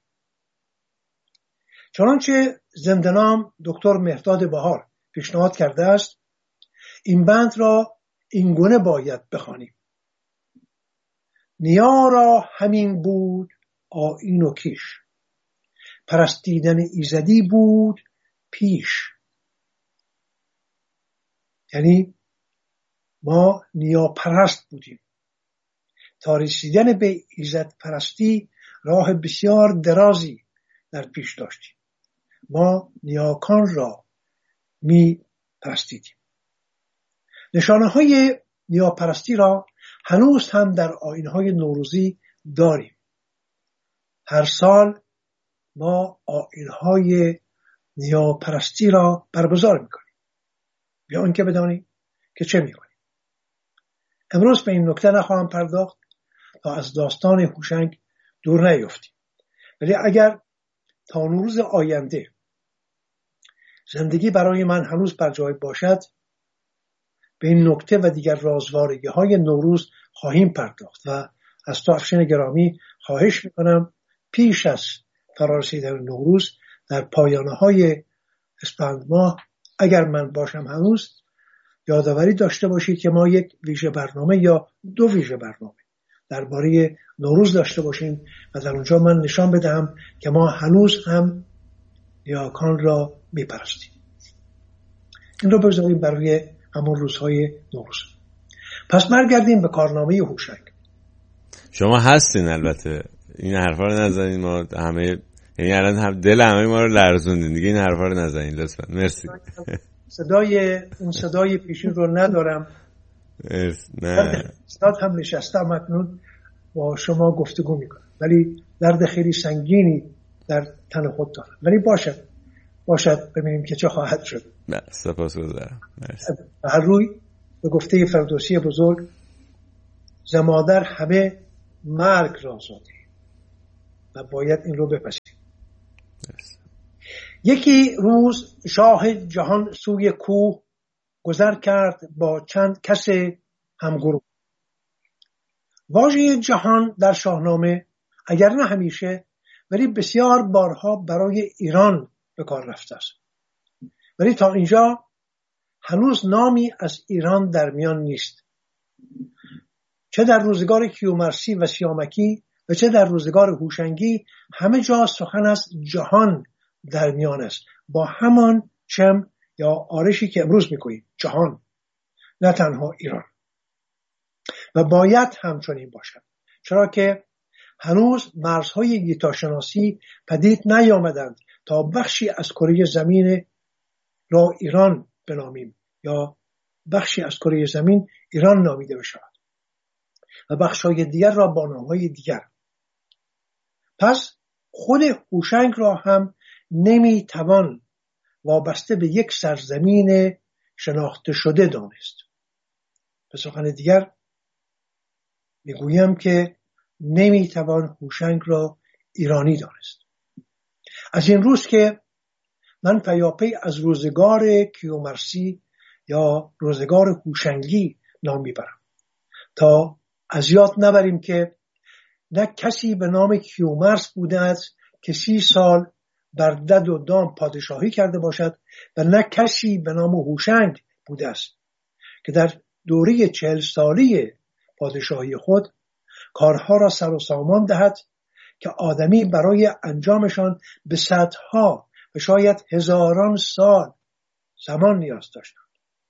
Speaker 3: چنانچه زنده‌نام دکتر مهرداد بهار پیشنهاد کرده است، این بند را این گونه باید بخوانیم: نیا را همین بود آیین و کیش، پرستیدن ایزدی بود پیش. یعنی ما نیا پرست بودیم، تا رسیدن به ایزد پرستی راه بسیار درازی در پیش داشتیم. ما نیاکان را می پرستیدیم. نشانه های نیاپرستی را هنوز هم در آیین‌های نوروزی داریم. هر سال ما آیین‌های نیاپرستی را برگزار می‌کنیم بیا آنکه بدانیم که چه می‌کنیم. امروز به این نکته نخواهم پرداخت تا از داستان هوشنگ دور نیفتیم، ولی اگر تا نوروز آینده زندگی برای من هنوز بر جای باشد به این نکته و دیگر رازوارگی‌های نوروز خواهیم پرداخت و از تو افشین گرامی خواهش میکنم پیش از فرارسیدن نوروز در پایانه‌های اسفند ماه اگر من باشم هنوز یادآوری داشته باشید که ما یک ویژه برنامه یا دو ویژه برنامه درباره نوروز داشته باشیم و در اونجا من نشان بدهم که ما هنوز هم نیاکان را میپرستیم. این رو بگذاریم برای همون روزهای نوروز. پس برگردیم به کارنامه هوشنگ.
Speaker 2: شما هستین البته این حرفا رو نزنین، ما همه یعنی الان هم دل همه ما رو لرزوندین دیگه، این حرفا رو نزنین لطفا. مرسی.
Speaker 3: صدای پیشین رو ندارم.
Speaker 2: نه
Speaker 3: استاد هم نشستم اکنون با شما گفتگو میکنم، ولی درد خیلی سنگینی در تن خود دارم، ولی باشد ببینیم که چه خواهد شد.
Speaker 2: سپاسگزارم. مرسی.
Speaker 3: هر روی به گفته فردوسی بزرگ ز مادر همه مرگ را زاده و باید این رو بپذیریم. یکی روز شاه جهان سوی کوه گذر کرد با چند کس همگروه. واژه جهان در شاهنامه اگر نه همیشه ولی بسیار بارها برای ایران به کار رفته است، ولی تا اینجا هنوز نامی از ایران در میان نیست. چه در روزگار کیومرثی و سیامکی و چه در روزگار هوشنگی همه جا سخن از جهان در میان است، با همان چم یا آرشی که امروز میکنیم، جهان، نه تنها ایران. و باید همچنین باشد، چرا که هنوز مرزهای گیتاشناسی پدید نیامدند تا بخشی از کره زمین را ایران بنامیم یا بخشی از کره زمین ایران نامیده بشود و بخش‌های دیگر را با نام‌های دیگر. پس خود هوشنگ را هم نمیتوان وابسته به یک سرزمین شناخته شده دانست. به سخن دیگر میگویم که نمیتوان هوشنگ را ایرانی دانست. از این روز که من پیاپی از روزگار کیومرثی یا روزگار هوشنگی نام میبرم تا از یاد نبریم که نه کسی به نام کیومرث بوده است که 30 سال بر دد و دام پادشاهی کرده باشد و نه کسی به نام هوشنگ بوده است که در دوره 40 سالی پادشاهی خود کارها را سر و سامان دهد که آدمی برای انجامشان به صدها و شاید هزاران سال زمان نیاز داشتند.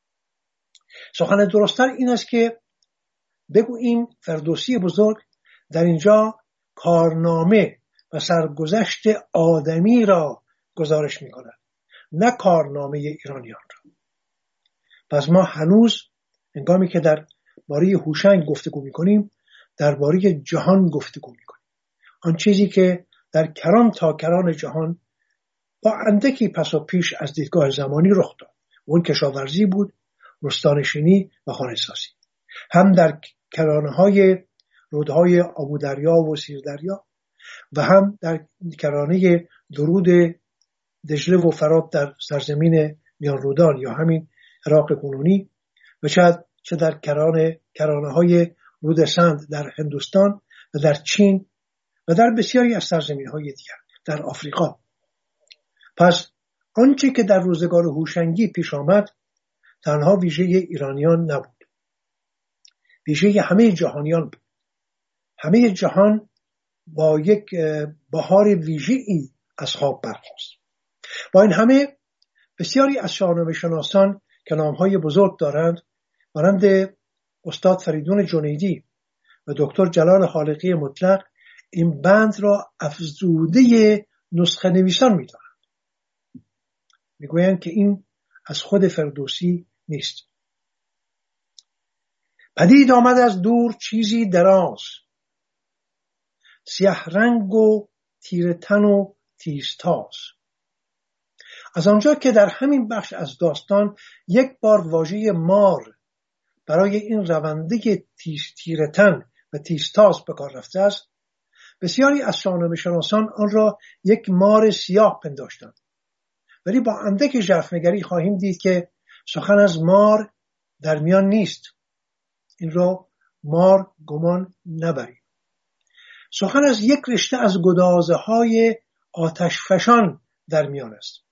Speaker 3: سخن درست‌تر این است که بگوییم فردوسی بزرگ در اینجا کارنامه و سرگذشت آدمی را گزارش می‌کند، نه کارنامه ایرانیان را. پس ما هنوز هنگامی که در باره هوشنگ گفتگو می‌کنیم درباره جهان گفتگو می‌کنیم، آن چیزی که در کران تا کران جهان با اندکی پس و پیش از دیدگاه زمانی رخ داد. اون کشاورزی بود، رستانشینی و خانه‌سازی، هم در کرانه‌های رودهای آمودریا و سیردریا و هم در کرانه درود دجله و فرات در سرزمین میان رودان یا همین عراق کنونی و چه در کرانه‌های رود سند در هندوستان و در چین و در بسیاری از سرزمین‌های دیگر در آفریقا. پس آنچه که در روزگار هوشنگی پیش آمد تنها ویژه ایرانیان نبود، ویژه همه جهانیان بود. همه جهان با یک بهار ویژه‌ای از خواب برخاست. با این همه بسیاری از شاهنامه شناسان که نام‌های بزرگ دارند مانند استاد فریدون جنیدی و دکتر جلال خالقی مطلق این بند را افزوده نسخه نویسان می‌دانند. میگویند که این از خود فردوسی نیست. پدید آمد از دور چیزی دراز، سیاه رنگ و تیره تن و تیزتاز. از آنجا که در همین بخش از داستان یک بار واژه مار برای این رونده تیره تن و تیزتاز به کار رفته است، بسیاری از شاهنامه شناسان آن را یک مار سیاه پنداشتند، ولی با اندک ژرفنگری خواهیم دید که سخن از مار در میان نیست. این را مار گمان نبرید. سخن از یک رشته از گدازه های آتشفشان در میان است.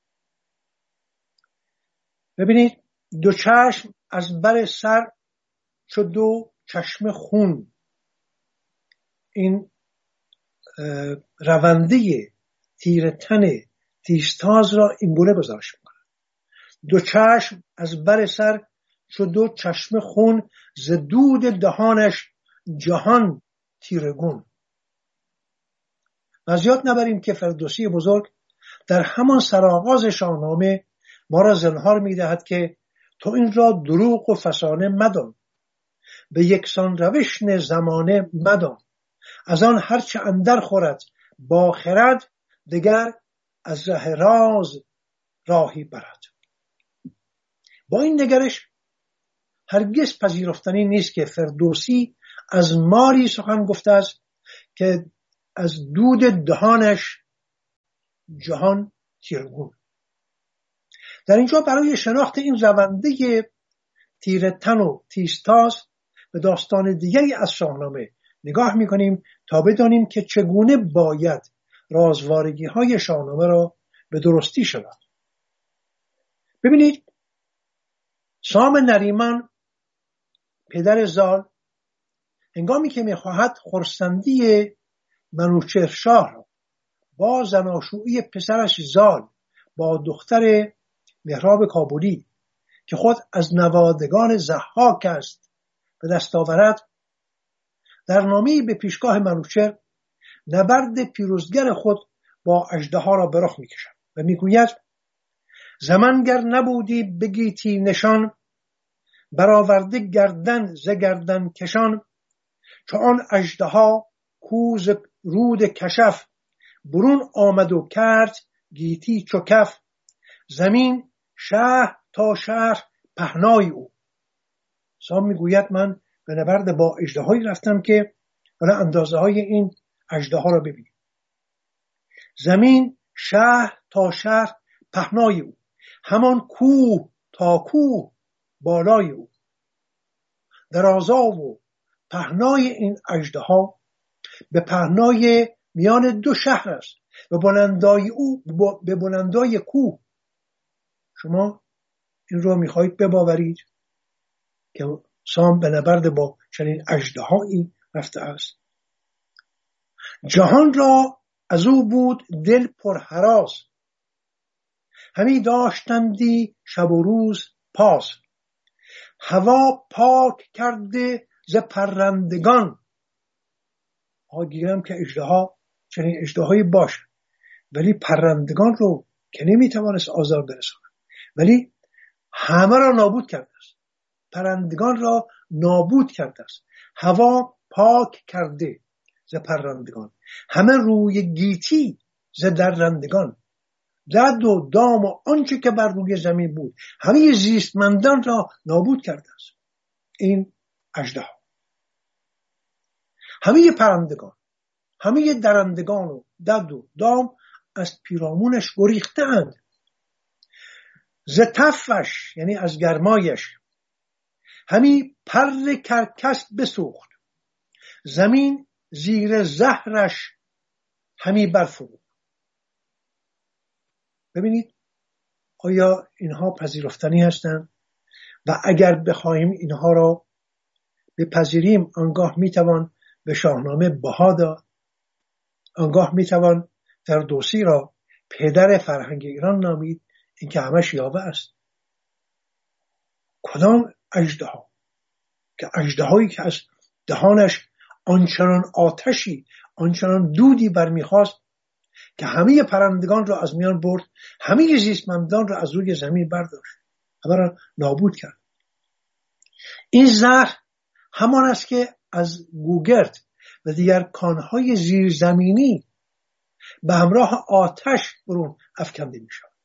Speaker 3: ببینید، 2 چشم از بر سر چو 2 چشم خون. این رونده تیره تن تیزتاز را این گونه گزارش می‌کنه: 2 چشم از بر سر چو 2 چشم خون، ز دود دهانش جهان تیرگون. و از یاد نبریم که فردوسی بزرگ در همان سرآغاز شاهنامه ما را زنهار می‌دهد که تو این را دروغ و فسانه مدان، به یکسان روشن زمانه مدان، از آن هرچه اندر خورد با خرد، دگر از ره راز راهی برد. با این نگرش هرگز پذیرفتنی نیست که فردوسی از ماری سخن گفته است که از دود دهانش جهان تیرگون. در اینجا برای شناخت این رونده تیره تن و تیزتاز به داستان دیگری از شاهنامه نگاه میکنیم تا بدانیم که چگونه باید رازوارگی های شاهنامه را به درستی شناخت. ببینید، سام نریمان پدر زال هنگامی که میخواهد خرسندی منوچهر شاه را با زناشویی پسرش زال با دختر مهراب کابلی که خود از نوادگان ضحاک است به دست آورد، در نامه‌ای به پیشگاه منوچهر نبرد پیروزگر خود با اژدها را به رخ میکشد و میگوید: زمان گر نبودی بگیتی نشان، برآورده گردن ز گردن کشان، چو آن اژدها کوز رود کشف، برون آمد و کرد گیتی چو کف، زمین شهر تا شهر پهنای او. سام میگوید من به نبرد با اژدهایی رفتم که حالا اندازه های این اژدها را ببینید. زمین شهر تا شهر پهنای او، همان کوه تا کوه بالای او. درازا و پهنای این اژدها به پهنای میان دو شهر است و بلندای او به بلندای کوه. شما این رو میخواهید بباورید که سام به نبرد با چنین اژدهایی رفته است؟ جهان را از او بود دل پر هراس، همی داشتندی شب و روز پاس. هوا پاک کرده ز پرندگان. گیرم که اژدها چنین اژدهایی باشه، ولی پرندگان رو که نمیتوانست آزار برساند، ولی همه را نابود کرده است. پرندگان را نابود کرده است. هوا پاک کرده ز پرندگان، همه روی گیتی ز درندگان. دد و دام و آنچه که بر روی زمین بود همه زیستمندان را نابود کرده است. این اژدها. همه پرندگان، همه درندگان و دد و دام از پیرامونش گریختند. ز تفش یعنی از گرمایش همی پر کرکس بسوخت، زمین زیر زهرش همی برفروخت. ببینید آیا اینها پذیرفتنی هستند؟ و اگر بخواهیم اینها را بپذیریم، آنگاه میتوان به شاهنامه بها داد، آنگاه میتوان فردوسی را پدر فرهنگ ایران نامید، این که همش یاوه است. کدام اژدها؟ که اژدهایی که از دهانش آنچنان آتشی، آنچنان دودی برمیخواست که همه پرندگان را از میان برد، همه زیستمندان را از روی زمین برداشت، همه را نابود کرد. این زهر همان است که از گوگرد و دیگر کانهای زیرزمینی به همراه آتش برون افکنده می شود.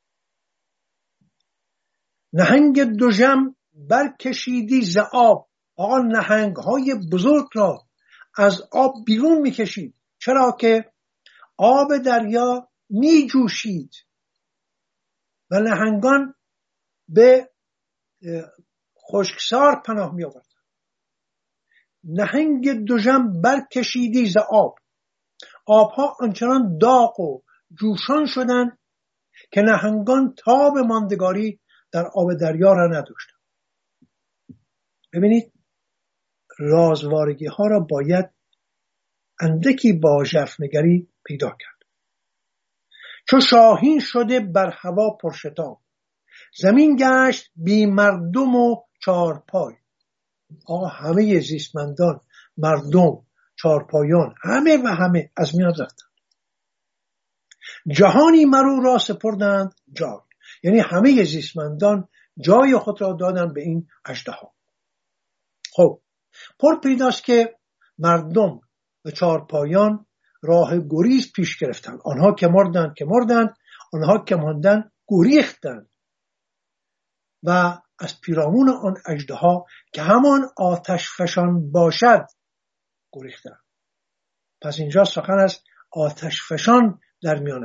Speaker 3: نهنگ دژم برکشیدی ز آب. آن نهنگ های بزرگ را از آب بیرون می کشید. چرا که آب دریا می جوشید و نهنگان به خشکسار پناه می آورد. نهنگ دژم برکشیدی ز آب. آبها آنچنان داغ و جوشان شدند که نهنگان تاب ماندگاری در آب دریا را نداشتند. ببینید رازوارگی ها را باید اندکی با ژرفنگری پیدا کرد. چو شاهین شده بر هوا پرشتاب، زمین گشت بی مردم و چارپای. همه زیستمندان، مردم، چارپایان، همه از میان رفتند. جهانی مرو را سپردند جای، یعنی همه زیستمندان جای خود را دادند به این اژدها. خب پر پیداست که مردم و چارپایان راه گریز پیش گرفتند. آنها که مردند، آنها که ماندند گریختند و از پیرامون آن اژدها که همان آتش فشان باشد گریختند. پس اینجا سخن از آتش فشان در میان